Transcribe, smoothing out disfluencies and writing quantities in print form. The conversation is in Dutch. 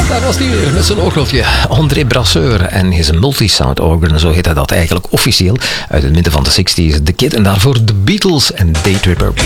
Daar was hij weer met zijn oorlogje. André Brasseur en his multi-sound organ, zo heette dat eigenlijk officieel. Uit het midden van de 60s, The Kid en daarvoor The Beatles en Daytripper.